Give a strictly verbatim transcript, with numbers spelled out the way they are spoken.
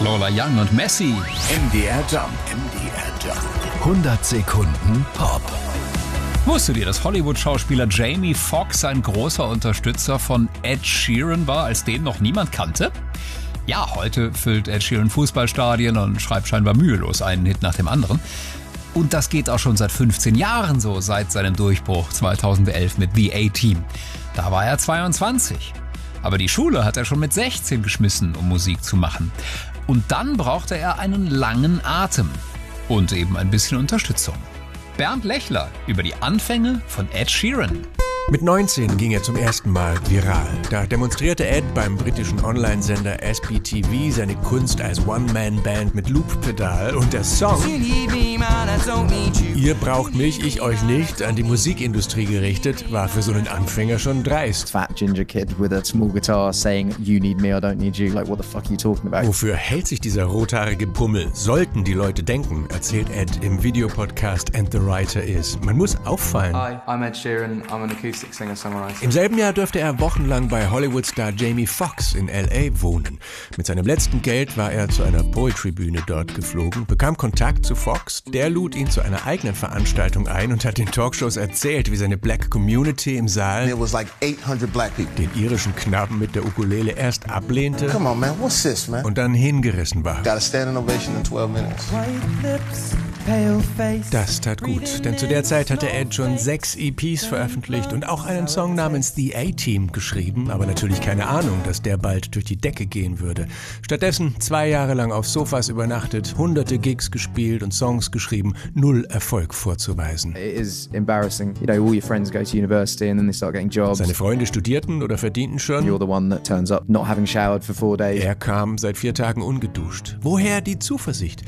Lola Young und Messi. M D R Jump. M D R Jump. hundert Sekunden Pop. Wusstet ihr, dass Hollywood-Schauspieler Jamie Foxx ein großer Unterstützer von Ed Sheeran war, als den noch niemand kannte? Ja, heute füllt Ed Sheeran Fußballstadien und schreibt scheinbar mühelos einen Hit nach dem anderen. Und das geht auch schon seit fünfzehn Jahren so, seit seinem Durchbruch zweitausendelf mit The A-Team. Da war er zweiundzwanzig. Aber die Schule hat er schon mit sechzehn geschmissen, um Musik zu machen. Und dann brauchte er einen langen Atem. Und eben ein bisschen Unterstützung. Bernd Lechler über die Anfänge von Ed Sheeran. Mit neunzehn ging er zum ersten Mal viral. Da demonstrierte Ed beim britischen Online-Sender S B T V seine Kunst als One-Man-Band mit Loop-Pedal und der Song Ihr braucht mich, ich euch nicht, an die Musikindustrie gerichtet, war für so einen Anfänger schon dreist. Fat ginger kid with a small guitar saying you need me, I don't need you. Like what the fuck are you talking about? Wofür hält sich dieser rothaarige Pummel? Sollten die Leute denken, erzählt Ed im Videopodcast And the Writer Is. Man muss auffallen. Hi, I'm Ed Sheeran, I'm an acoustic singer-songwriter. Im selben Jahr dürfte er wochenlang bei Hollywood-Star Jamie Foxx in L A wohnen. Mit seinem letzten Geld war er zu einer Poetry-Bühne dort geflogen, bekam Kontakt zu Foxx, der lud ihn zu einer eigenen Veranstaltung ein und hat den Talkshows erzählt, wie seine Black Community im Saal It was like eight hundred black people. den irischen Knaben mit der Ukulele erst ablehnte Come on, man, what's this, man? und dann hingerissen war. Got a standing ovation in twelve minutes. Das tat gut, denn zu der Zeit hatte Ed schon sechs E Ps veröffentlicht und auch einen Song namens The A-Team geschrieben, aber natürlich keine Ahnung, dass der bald durch die Decke gehen würde. Stattdessen zwei Jahre lang auf Sofas übernachtet, hunderte Gigs gespielt und Songs geschrieben, null Erfolg vorzuweisen. It is embarrassing. You know, all your friends go to university and then they start getting jobs. Seine Freunde studierten oder verdienten schon. You're the one that turns up not having showered for four days. Er kam seit vier Tagen ungeduscht. Woher die Zuversicht?